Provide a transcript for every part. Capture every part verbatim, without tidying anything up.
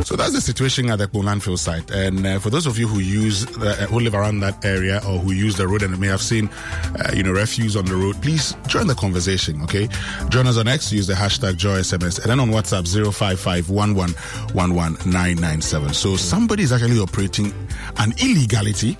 So that's the situation at the Ekpom landfill site. And uh, for those of you who use, uh, who live around that area or who use the road and may have seen, uh, you know, refuse on the road, please join the conversation, okay? Join us on X, use the hashtag JoySMS, and then on WhatsApp zero five five one one one one nine nine seven. So somebody is actually operating an illegality,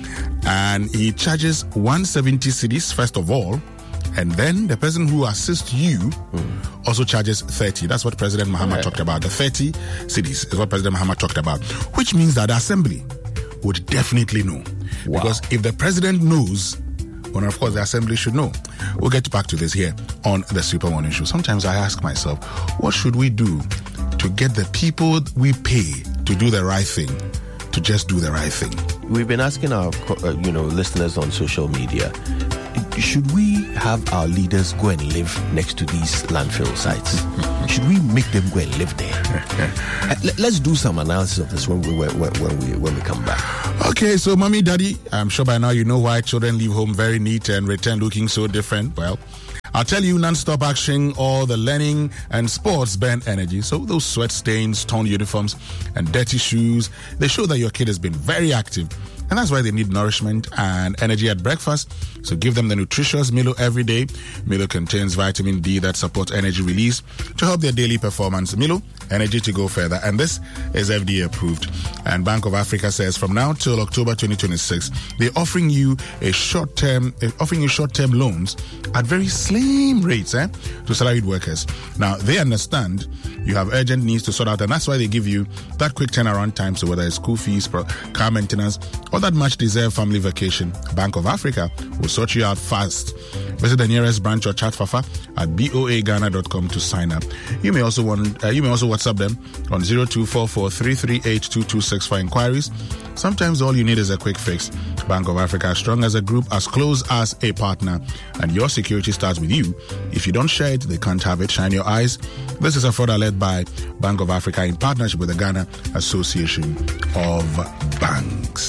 and he charges one hundred seventy cedis first of all, and then the person who assists you mm. also charges thirty. That's what President Mahama right. talked about. The thirty cedis is what President Mahama talked about, which means that the assembly would definitely know. Wow. Because if the president knows, well, of course, the assembly should know. We'll get back to this here on the Super Morning Show. Sometimes I ask myself, what should we do to get the people we pay to do the right thing to just do the right thing? We've been asking our, uh, you know, listeners on social media, should we have our leaders go and live next to these landfill sites? Should we make them go and live there? Let's do some analysis of this when we when, when we when we come back. Okay, so mommy, daddy, I'm sure by now you know why children leave home very neat and return looking so different. Well, I'll tell you, non-stop action, all the learning and sports burn energy. So those sweat stains, torn uniforms, and dirty shoes, they show that your kid has been very active. And that's why they need nourishment and energy at breakfast. So give them the nutritious Milo every day. Milo contains vitamin D that supports energy release to help their daily performance. Milo, energy to go further. And this is F D A approved. And Bank of Africa says from now till October twenty twenty-six, they're offering you a short-term, offering you short-term loans at very slim rates eh, to salaried workers. Now, they understand you have urgent needs to sort out, and that's why they give you that quick turnaround time. So whether it's school fees, car maintenance, or that much-deserved family vacation, Bank of Africa will sort you out fast. Visit the nearest branch or chat Fafa at b o a ghana dot com to sign up. You may also want, uh, you may also WhatsApp them on zero two four four three three eight two two six for inquiries. Sometimes all you need is a quick fix. Bank of Africa, as strong as a group, as close as a partner, and your security starts with you. If you don't share it, they can't have it. Shine your eyes. This is a fraud alert by Bank of Africa in partnership with the Ghana Association of Banks.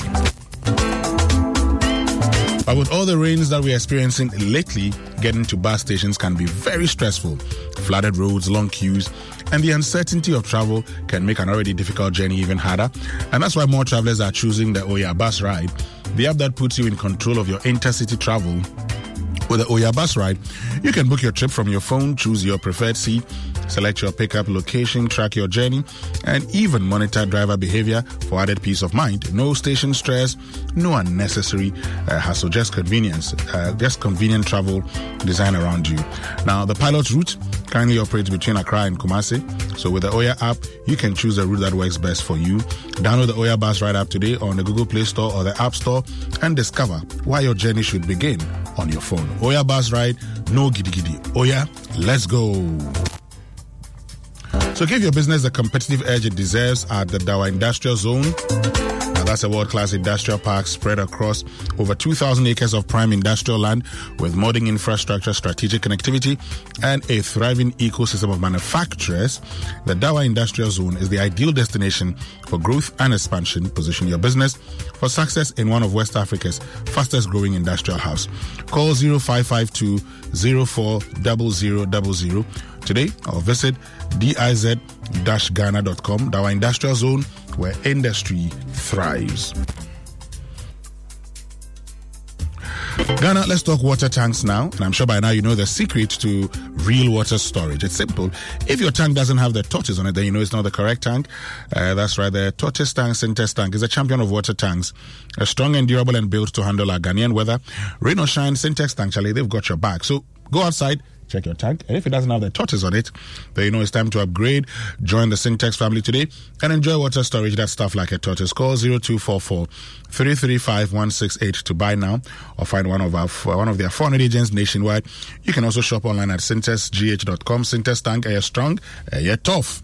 But with all the rains that we're experiencing lately, getting to bus stations can be very stressful. Flooded roads, long queues, and the uncertainty of travel can make an already difficult journey even harder. And that's why more travelers are choosing the Oya Bus Ride, the app that puts you in control of your intercity travel. With the Oya Bus Ride, you can book your trip from your phone, choose your preferred seat, select your pickup location, track your journey, and even monitor driver behavior for added peace of mind. No station stress, no unnecessary uh, hassle, just convenience, uh, just convenient travel designed around you. Now, the pilot route currently operates between Accra and Kumasi. So with the Oya app, you can choose the route that works best for you. Download the Oya Bus Ride app today on the Google Play Store or the App Store and discover why your journey should begin on your phone. Oya Bus Ride, no giddy giddy. Oya, let's go. So give your business the competitive edge it deserves at the Dawa Industrial Zone. Now that's a world-class industrial park spread across over two thousand acres of prime industrial land with modern infrastructure, strategic connectivity, and a thriving ecosystem of manufacturers. The Dawa Industrial Zone is the ideal destination for growth and expansion. Position your business for success in one of West Africa's fastest-growing industrial hubs. Call zero five five two zero four zero zero zero zero today or visit d i z dash ghana dot com. Dawa Industrial Zone, where industry thrives. Ghana, let's talk water tanks now. And I'm sure by now you know the secret to real water storage. It's simple. If your tank doesn't have the tortoise on it, then you know it's not the correct tank. Uh, that's right. The Tortoise Tank Syntex Tank is a champion of water tanks. A strong and durable and built to handle our Ghanaian weather. Rain or shine, Syntex Tank, Charlie, they've got your back. So go outside, check your tank, and if it doesn't have the tortoise on it, then you know it's time to upgrade. Join the Syntex family today and enjoy water storage that's tough like a tortoise. Call zero two four four three three five one six eight to buy now or find one of our one of their four hundred agents nationwide. You can also shop online at syntex g h dot com. Syntex Tank, are you strong? Are you tough?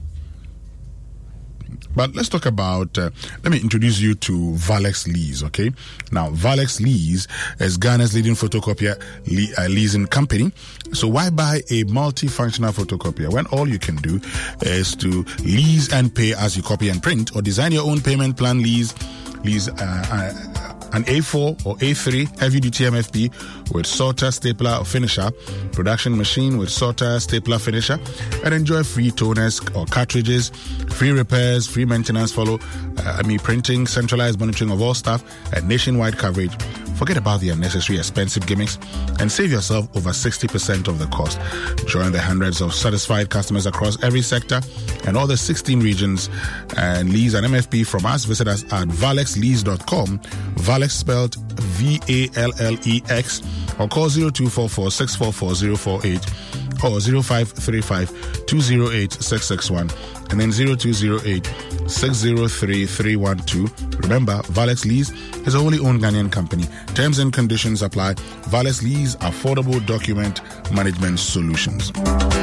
But let's talk about, uh, let me introduce you to Valex Lease, okay? Now, Valex Lease is Ghana's leading photocopier le- uh, leasing company. So why buy a multifunctional photocopier when all you can do is to lease and pay as you copy and print, or design your own payment plan, lease, lease, uh, uh, an A four or A three heavy-duty M F P with sorter, stapler, or finisher, production machine with sorter, stapler, finisher, and enjoy free toners or cartridges, free repairs, free maintenance follow, uh, I mean printing, centralized monitoring of all staff, and nationwide coverage. Forget about the unnecessary expensive gimmicks and save yourself over sixty percent of the cost. Join the hundreds of satisfied customers across every sector and all the sixteen regions and lease an M F P from us. Visit us at vallex lease dot com, Vallex spelled V A L L E X, or call zero two four four, six four four, zero four eight or zero five three five, two zero eight, six six one and then zero two zero eight, six zero three, three one two. Remember, Vallex Lease is a wholly owned Ghanaian company. Terms and conditions apply. Vallex Lease, affordable document management solutions.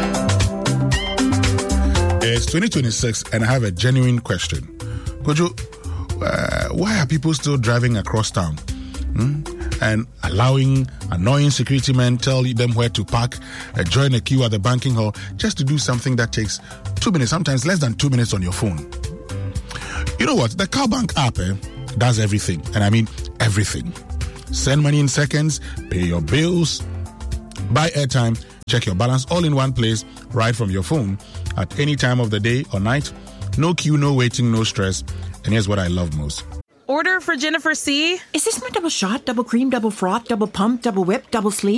It's twenty twenty-six and I have a genuine question. Kojo, uh, why are people still driving across town? Hmm? And allowing annoying security men tell them where to park, uh, join a queue at the banking hall, just to do something that takes two minutes, sometimes less than two minutes on your phone. You know what? The CowBank app eh, does everything. And I mean everything. Send money in seconds, pay your bills, buy airtime, check your balance all in one place, right from your phone at any time of the day or night. No queue, no waiting, no stress. And here's what I love most. Order for Jennifer C. Is this my double shot, double cream, double froth, double pump, double whip, double sleeve?